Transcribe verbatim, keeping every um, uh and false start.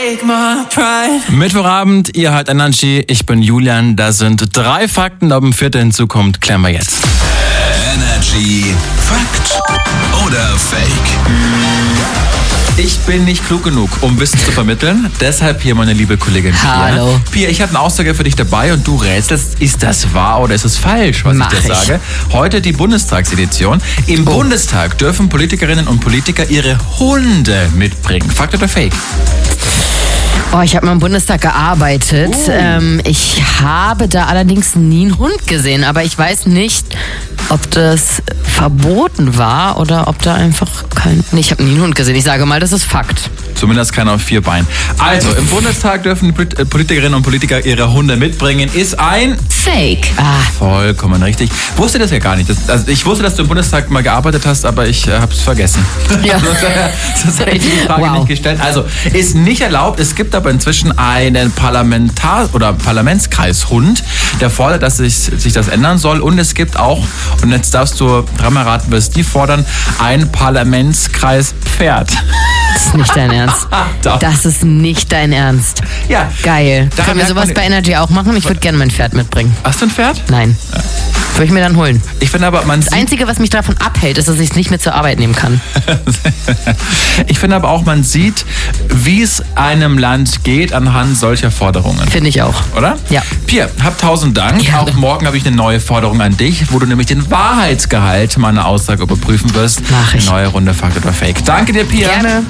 Mittwochabend, ihr hört Energy, ich bin Julian, da sind drei Fakten, ob ein vierter hinzukommt, klären wir jetzt. Energy Fakt oder Fake? Ich bin nicht klug genug, um Wissen zu vermitteln, deshalb hier meine liebe Kollegin Pia. Hallo. Pia, ich habe eine Aussage für dich dabei und du rätselst, ist das wahr oder ist es falsch, was Mach ich dir ich. sage? Heute die Bundestagsedition. Im Oh. Bundestag dürfen Politikerinnen und Politiker ihre Hunde mitbringen. Fakt oder Fake? Oh, ich habe mal im Bundestag gearbeitet. Oh. Ähm, ich habe da allerdings nie einen Hund gesehen, aber ich weiß nicht, ob das verboten war oder ob da einfach kein... Nee, ich habe nie einen Hund gesehen. Ich sage mal, das ist Fakt. Zumindest keiner auf vier Beinen. Also, im Bundestag dürfen Polit- äh, Politikerinnen und Politiker ihre Hunde mitbringen. Ist ein... Fake. Ah, Vollkommen richtig. Wusste das ja gar nicht. Das, also ich wusste, dass du im Bundestag mal gearbeitet hast, aber ich äh, habe es vergessen. Ja. Das hätte ich die Frage Wow. nicht gestellt. Also, ist nicht erlaubt. Es gibt aber inzwischen einen Parlamentar- oder Parlamentskreishund, der fordert, dass sich, sich das ändern soll. Und es gibt auch, und jetzt darfst du dreimal raten, was die fordern, ein Parlamentskreispferd. das ist nicht dein Ernst. Doch. Das ist nicht dein Ernst. Ja. Geil. Da Können wir merkt sowas man- bei Energy auch machen? Ich würde gerne mein Pferd mitbringen. Hast du ein Pferd? Nein. Würde ich mir dann holen. Ich finde aber, man Das sieht... Einzige, was mich davon abhält, ist, dass ich es nicht mehr zur Arbeit nehmen kann. Ich finde aber auch, man sieht, wie es einem Land geht anhand solcher Forderungen. Finde ich auch. Oder? Ja. Pia, hab tausend Dank. Gerne. Auch morgen habe ich eine neue Forderung an dich, wo du nämlich den Wahrheitsgehalt meiner Aussage überprüfen wirst. Mach ich. Eine neue Runde Fakt oder Fake. Danke dir, Pia. Gerne.